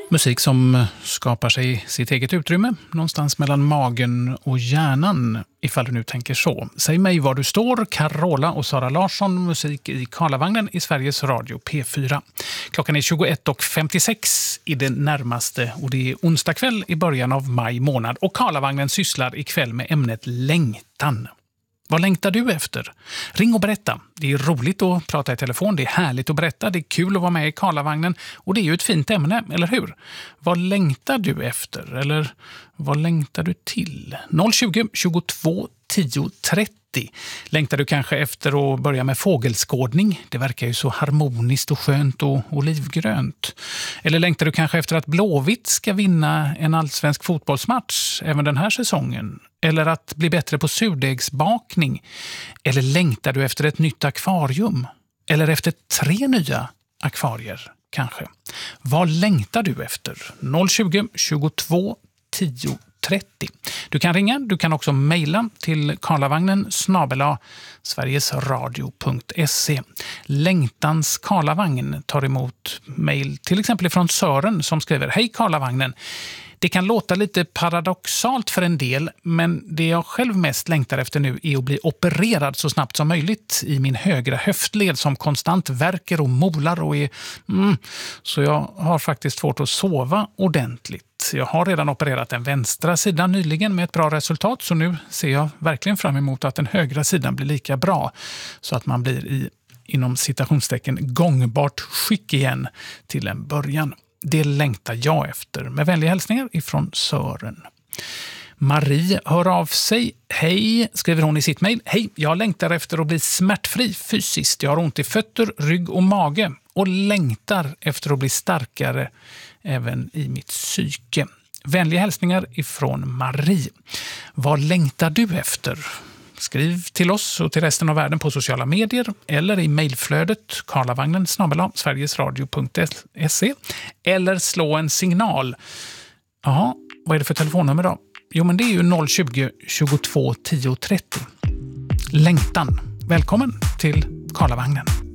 Musik som skapar sig sitt eget utrymme någonstans mellan magen och hjärnan, ifall du nu tänker så. Säg mig var du står, Carola och Sara Larsson, musik i Karlavagnen i Sveriges Radio P4. Klockan är 21:56 i det närmaste och det är onsdag kväll i början av maj månad och Karlavagnen sysslar ikväll med ämnet längtan. Vad längtar du efter? Ring och berätta. Det är roligt att prata i telefon, det är härligt att berätta, det är kul att vara med i Karlavagnen och det är ju ett fint ämne, eller hur? Vad längtar du efter? Eller vad längtar du till? 020 22 10 30. Längtar du kanske efter att börja med fågelskådning? Det verkar ju så harmoniskt och skönt och olivgrönt. Eller längtar du kanske efter att Blåvitt ska vinna en allsvensk fotbollsmatch även den här säsongen? Eller att bli bättre på surdegsbakning? Eller längtar du efter ett nytt akvarium? Eller efter 3 nya akvarier kanske? Vad längtar du efter? 020 22 10 30. Du kan ringa, du kan också mejla till karlavagnen@sverigesradio.se. Längtans Karlavagn tar emot mejl till exempel från Sören som skriver: Hej Karlavagnen. Det kan låta lite paradoxalt för en del, men det jag själv mest längtar efter nu är att bli opererad så snabbt som möjligt i min högra höftled som konstant värker och molar och är... Så jag har faktiskt svårt att sova ordentligt. Jag har redan opererat den vänstra sidan nyligen med ett bra resultat, så nu ser jag verkligen fram emot att den högra sidan blir lika bra så att man blir i, inom citationstecken, gångbart skick igen till en början. Det längtar jag efter. Med vänliga hälsningar ifrån Sören. Marie hör av sig. Hej, skriver hon i sitt mejl. Hej, jag längtar efter att bli smärtfri fysiskt. Jag har ont i fötter, rygg och mage. Och längtar efter att bli starkare även i mitt psyke. Vänliga hälsningar ifrån Marie. Vad längtar du efter? Skriv till oss och till resten av världen på sociala medier eller i mejlflödet karlavagnen@sverigesradio.se eller slå en signal. Jaha, vad är det för telefonnummer då? Jo, men det är ju 020 22 10 30. Längtan. Välkommen till Karlavagnen.